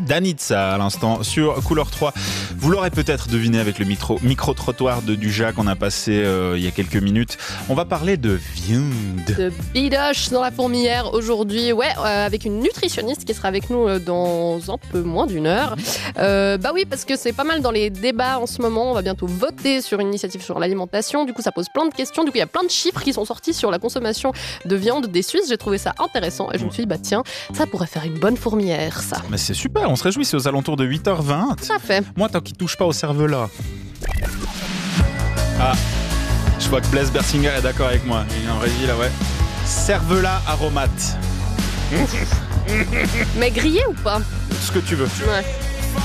Danitza à l'instant sur Couleur 3. Vous l'aurez peut-être deviné avec le micro-trottoir de Dujas qu'on a passé il y a quelques minutes. On va parler de viande. De bidoche dans la fourmilière aujourd'hui, avec une nutritionniste qui sera avec nous dans un peu moins d'une heure. Oui, parce que c'est pas mal dans les débats en ce moment. On va bientôt voter sur une initiative sur l'alimentation. Du coup, ça pose plein de questions. Du coup, il y a plein de chiffres qui sont sortis sur la consommation de viande des Suisses. J'ai trouvé ça intéressant et je me suis dit, tiens, ça pourrait faire une bonne fourmilière, ça. Mais c'est super, on se réjouit, c'est aux alentours de 8h20. Tout à fait. Moi, tant qu'il touche pas au cervelas. Ah, je vois que Blaise Bersinger est d'accord avec moi. Il est en régie là, ouais. Cervelas aromate. Mais grillé ou pas? Ce que tu veux. Ouais.